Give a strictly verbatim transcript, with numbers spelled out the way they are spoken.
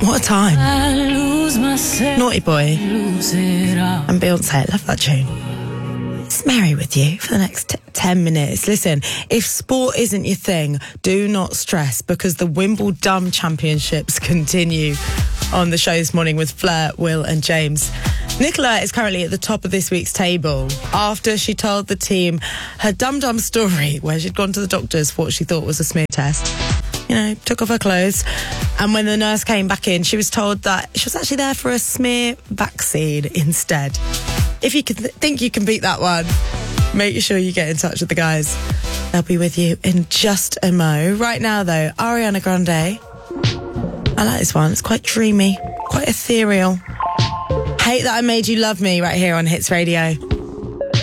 What a time. Naughty Boy and Beyonce. I love that tune. It's Mary with you for the next t- ten minutes. Listen, if sport isn't your thing, do not stress, because the Wimbledon Championships continue on the show this morning with Fleur, Will and James. Nicola is currently at the top of this week's table after she told the team her dum-dum story where she'd gone to the doctors for what she thought was a smear test. You know, took off her clothes, and when the nurse came back in, she was told that she was actually there for a smear vaccine instead. If you can th- think you can beat that one, make sure you get in touch with the guys. They'll be with you in just a mo. Right now, though, Ariana Grande. I like this one. It's quite dreamy, quite ethereal. Hate That I Made You Love Me right here on Hits Radio.